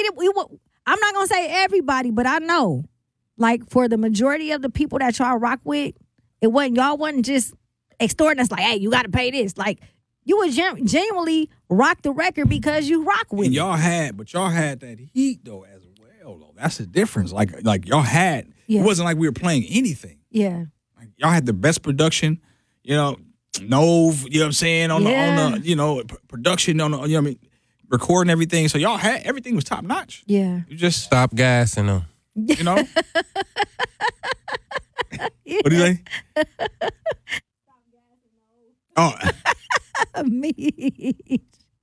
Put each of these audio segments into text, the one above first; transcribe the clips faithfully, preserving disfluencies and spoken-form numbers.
it, we, I'm not gonna say everybody, but I know, like for the majority of the people that y'all rock with, it wasn't y'all wasn't just extorting us like, hey, you got to pay this. Like you would gen- genuinely rock the record because you rock with and it. y'all had, but y'all had that heat though as well. Though that's the difference. Like like y'all had. Yeah. It wasn't like we were playing anything. Yeah. Like, y'all had the best production. You know, Nove. You know what I'm saying on Yeah. the on the you know p- production on the, you know what I mean, recording everything. So y'all had everything was top notch. Yeah. You just Stop gassing them. you know. Yeah. What do you say? Oh, Me.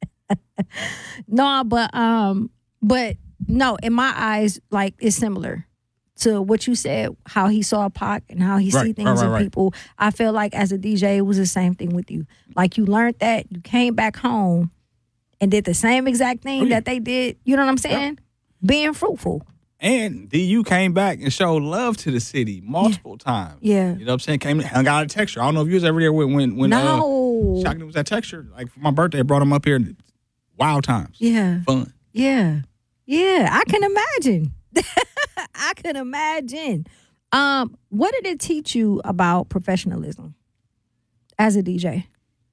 No, but um, but no, in my eyes, like it's similar to what you said, how he saw Pac and how he Right, see things right, right, in right. people. I feel like as a D J, it was the same thing with you. Like you learned that, you came back home and did the same exact thing Oh, yeah. that they did. You know what I'm saying? Being fruitful. and D U came back and showed love to the city multiple times. Yeah. You know what I'm saying? Came hung out at Texture. I don't know if you was ever there when when when No. uh, Shockington was at Texture. Like for my birthday, I brought him up here. Wild times. Yeah. Fun. Yeah. Yeah. I can imagine. I can imagine. Um, what did it teach you about professionalism as a D J?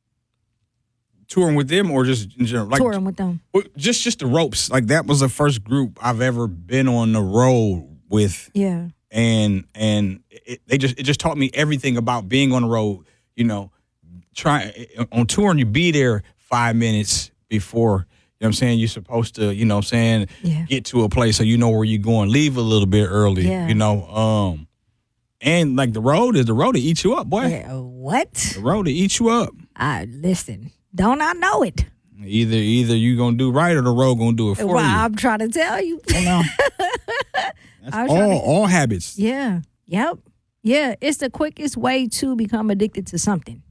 Touring with them or just in general? Like, Touring with them. well, just just the ropes. Like that was the first group I've ever been on the road with, Yeah. and and it, they just it just taught me everything about being on the road. You know, try on touring, you be there five minutes before. You know what I'm saying? You're supposed to, you know what I'm saying, Yeah. get to a place so you know where you're going. Leave a little bit early. Yeah. You know, um, and like the road is the road to eat you up, boy. Yeah, what? The road to eat you up. I listen. Don't I know it? Either either you gonna do right or the road gonna do it for Well, you. I'm trying to tell you. You know? That's I was all trying to- all habits. Yeah. Yep. Yeah. It's the quickest way to become addicted to something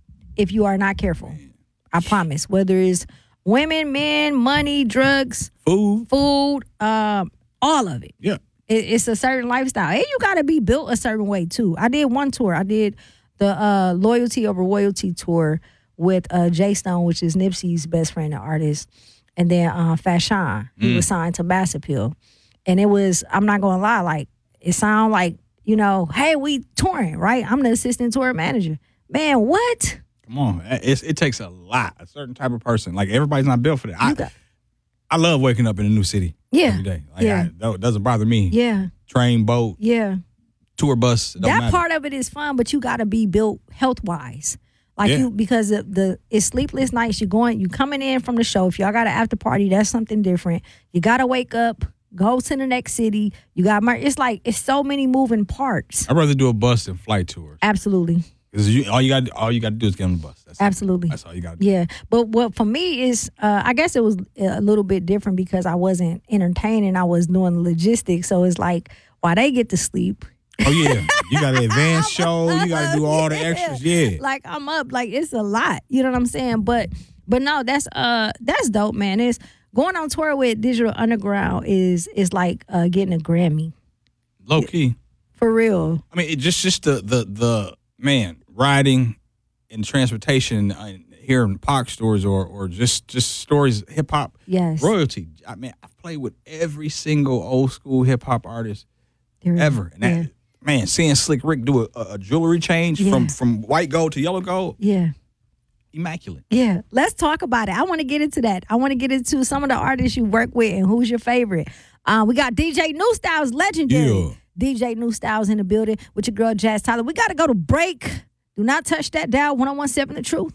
if you are not careful. I promise. Whether it's women, men, money, drugs, Food. food, um, all of it. Yeah. It, it's a certain lifestyle. And you got to be built a certain way, too. I did one tour. I did the uh, Loyalty Over Royalty tour with uh, Jay Stone, which is Nipsey's best friend and artist. And then uh, Fashawn, he was signed to Mass Appeal. And it was, I'm not going to lie, like, it sound like, you know, hey, we touring, right? I'm the assistant tour manager. Man, what? Come on. It's, it takes a lot. A certain type of person. Like everybody's not built for that. You I, got- I love waking up in a new city Yeah. every day. Like Yeah. I, that doesn't bother me. Yeah. Train, boat, Yeah. tour bus. It don't That matter. part of it is fun, but you got to be built health wise. Like Yeah. you, because the, the it's sleepless nights. You're going, you coming in from the show. If y'all got an after party, that's something different. You got to wake up, go to the next city. You got, mer- it's like it's so many moving parts. I'd rather do a bus than flight tours. Absolutely, Because you, all you got all you got to do is get on the bus. That's it. absolutely. That's all you got to do. Yeah, but what for me is, uh, I guess it was a little bit different because I wasn't entertaining. I was doing the logistics. So it's like, while they get to sleep. Oh yeah, you got an advanced show. You got to do all the Yeah. extras. Yeah. Like I'm up, like it's a lot. You know what I'm saying? But but no, that's uh that's dope, man. It's going on tour with Digital Underground is is like uh getting a Grammy. Low key. For real. I mean, it just just the the the man riding and transportation, uh, hearing Pac stories or or just just stories, hip hop Yes. royalty. I mean, I've played with every single old school hip hop artist There is. ever, and that, Yeah. man, seeing Slick Rick do a, a jewelry change Yeah. from from white gold to yellow gold, Yeah. immaculate. Yeah. Let's talk about it. I want to get into that. I want to get into some of the artists you work with and who's your favorite. Uh, we got D J New Styles, legendary. Yeah. D J New Styles in the building with your girl Jazz Tyler. We got to go to break. Do not touch that dial. one oh one seven The Truth.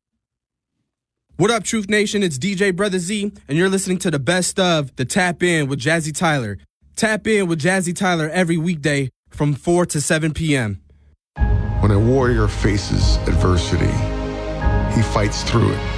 What up, Truth Nation? It's D J Brother Z, and you're listening to the best of the Tap In with Jazzy Tyler. Tap in with Jazzy Tyler every weekday from four to seven p.m. When a warrior faces adversity, he fights through it.